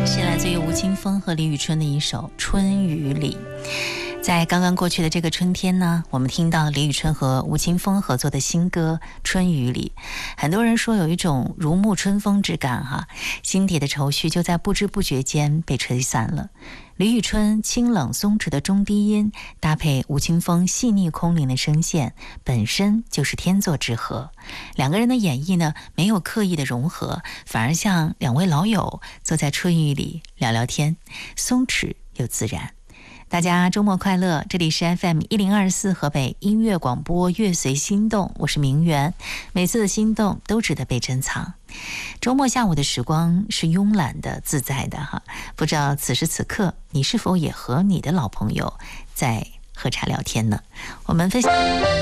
是来自于吴青峰和李宇春的一首《春雨里》。在刚刚过去的这个春天呢，我们听到李宇春和吴青峰合作的新歌《春雨里》，很多人说有一种如沐春风之感哈，心底的愁绪就在不知不觉间被吹散了。李宇春清冷松弛的中低音，搭配吴青峰细腻空灵的声线，本身就是天作之合。两个人的演绎呢，没有刻意的融合，反而像两位老友坐在春雨里聊聊天，松弛又自然。大家周末快乐，这里是 FM1024 河北音乐广播乐随心动，我是明媛，每次的心动都值得被珍藏。周末下午的时光是慵懒的自在的哈，不知道此时此刻你是否也和你的老朋友在喝茶聊天呢？我们分享